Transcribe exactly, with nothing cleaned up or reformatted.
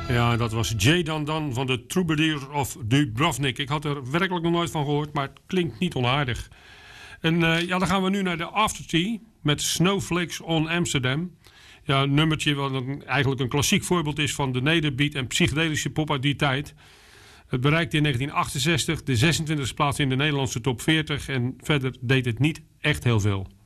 Ja, dat was Jay Dan Dan van de Troubadour of Dubrovnik. Ik had er werkelijk nog nooit van gehoord, maar het klinkt niet onaardig. En uh, ja, dan gaan we nu naar de Aftertea met Snowflakes on Amsterdam. Ja, een nummertje wat een, eigenlijk een klassiek voorbeeld is van de nederbeat en psychedelische pop uit die tijd. Het bereikte in negentien achtenzestig de zesentwintigste plaats in de Nederlandse top veertig en verder deed het niet echt heel veel.